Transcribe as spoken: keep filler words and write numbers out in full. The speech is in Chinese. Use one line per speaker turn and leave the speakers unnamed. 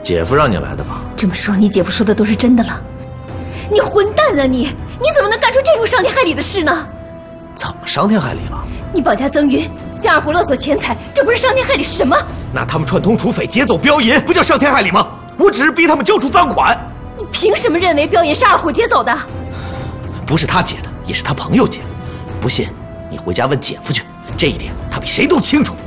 姐夫让你来的吧？
这么说，你姐夫说的都是真的了？你混蛋啊你！你怎么能干出这种伤天害理的事呢？
怎么伤天害理了？
你绑架曾云，向二虎勒索钱财，这不是伤天害理是什么？
那他们串通土匪劫走镖银，不叫伤天害理吗？我只是逼他们交出赃款。
你凭什么认为镖银是二虎劫走的？
不是他劫的，也是他朋友劫的。不信，你回家问姐夫去，这一点他比谁都清楚。